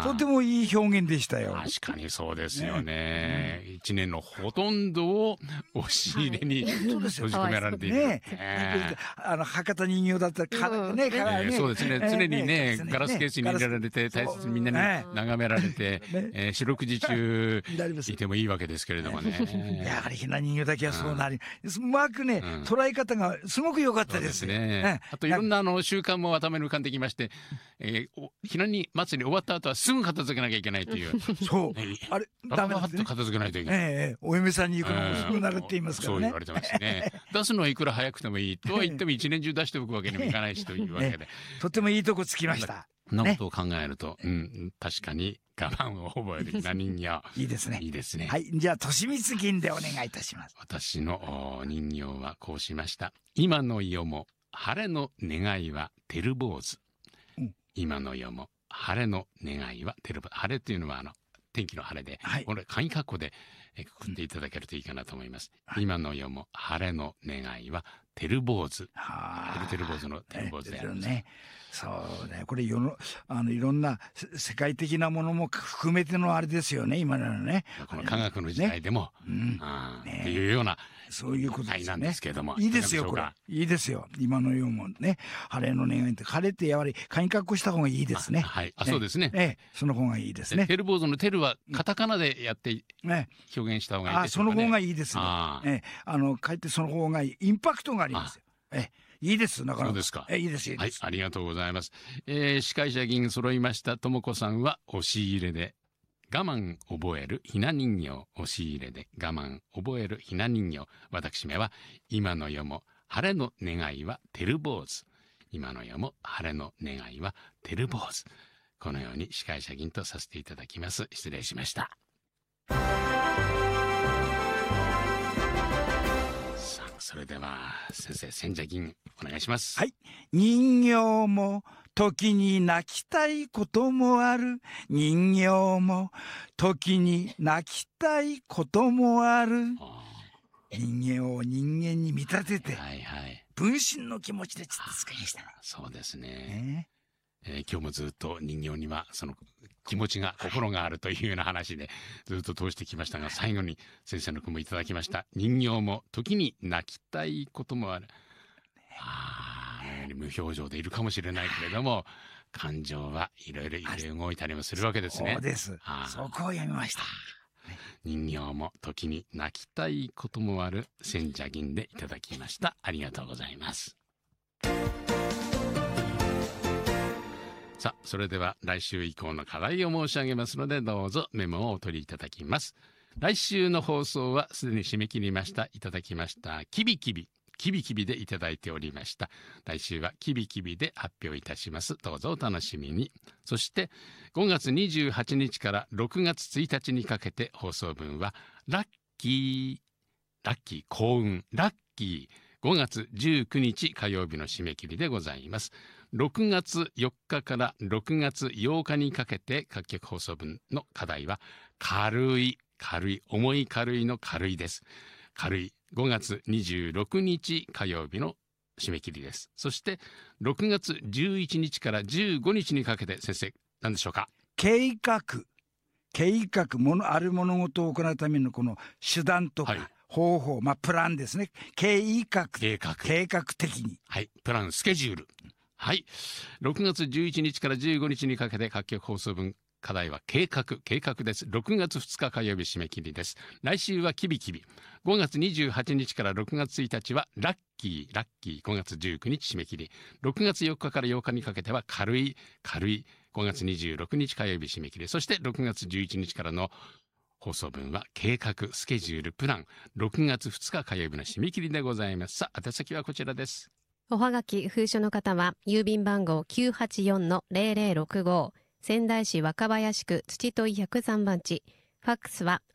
とてもいい表現でしたよ。 確かにそうですよね。一年のほとんどを押し入れに閉じ込められている。 ね、博多人形だったらね、 そうですね。常にね、ガラスケースに入れられて、大切にみんなに眺められて、四六時中いてもいいわけですけれどもね。 やはりひな人形だけはそうなり、うまくね、捉え方がすごく良かったですね。あといろんな習慣も頭に浮かんできまして、ひなに祭り終わった後はすぐ片付けなきゃいけないという。 そう。あれ、ダメだと片付けないといけない。 お嫁さんに行くのもすぐなるって言いますからね。 そう言われてますね。出すのはいくら早くてもいいとは言っても一年中出しておくわけにもいかないしというわけで。 とてもいいとこつきました。 そんなことを考えると、確かに我慢を覚えるひな人形。 いいですね。 いいですね。 はい。じゃあ、としみつ銀でお願いいたします。 私の人形はこうしました。今の世も晴れの願いは照坊主。今の世も晴れの願いは照坊主。晴れというのは天気の晴れで、これ簡易括弧でくくっていただけるといいかなと思います。今の世も晴れの願いは照坊主。照坊主の照坊主であるんですね。 そうね。これいろんな世界的なものも含めてのあれですよね、今のね。 この科学の時代でも、っていうような、 そういうことなんですけれども。 いいですよ、これ。いいですよ。今の世もね、晴れの願いって、晴れってやはり紙括弧した方がいいですね。 はい。そうですね。 その方がいいですね。 照坊主の照はカタカナでやって表現した方がいいですね。 その方がいいですよ。書いてその方がいい。インパクトがありますよ。いいです。だから。 そうですか。 いいです。 はい。ありがとうございます。司会者銀揃いましたともこさんは押し入れで我慢覚えるひな人形。押し入れで我慢覚えるひな人形。私めは今の世も晴れの願いは照坊主。今の世も晴れの願いは照坊主。このように司会者銀とさせていただきます。失礼しました。それでは先生、千社銀お願いします。 はい。人形も時に泣きたいこともある。人形も時に泣きたいこともある。人間を人間に見立てて、分身の気持ちでちょっと使いました。 そうですね。今日もずっと人形にはその気持ちが心があるというような話でずっと通してきましたが、最後に先生の句もいただきました。人形も時に泣きたいこともある。無表情でいるかもしれないけれども、感情はいろいろ揺れ動いたりもするわけですね。 そうです。そこを読みました。 人形も時に泣きたいこともある。千社銀でいただきました。ありがとうございます。さあ、それでは来週以降の課題を申し上げますので、どうぞメモをお取りいただきます。来週の放送はすでに締め切りました。いただきましたキビキビでいただいておりました。来週はキビキビで発表いたします。どうぞお楽しみに。そして5月28日から6月1日にかけて放送分はラッキー幸運ラッキー5月19日火曜日の締め切りでございます。6月4日から6月8日にかけて各局放送分の課題は軽い重い軽いの軽いです。軽い5月26日火曜日の締め切りです。そして6月11日から15日にかけて先生何でしょうか。 計画ある物事を行うためのこの手段とか、方法、プランですね。計画的に。 はい、プラン、スケジュール。はい。6月11日から15日にかけて各局放送分課題は計画です。6月2日火曜日締め切りです。来週はキビキビ。5月28日から6月1日はラッキー5月19日締め切り。6月4日から8日にかけては軽い5月26日火曜日締め切り。そして6月11日からの放送分は計画、スケジュール、プラン。6月2日火曜日の締め切りでございます。さあ、宛先はこちらです。 おはがき封書の方は郵便番号 984-0065 仙台市若林区土問103番地、ファックスは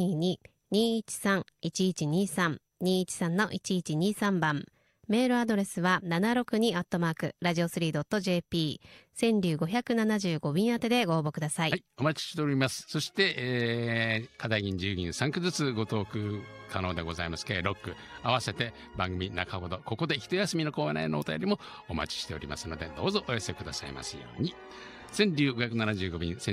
022-213-1123 213-1123 番、メールアドレスは762@radio3.jp 川柳575便宛てでご応募ください。 はい、お待ちしております。そして、課題銀10銀3句ずつごトーク可能でございます。計6句合わせて番組中ほどここで一休みのコーナーへのお便りもお待ちしておりますので、どうぞお寄せくださいますように。川柳575便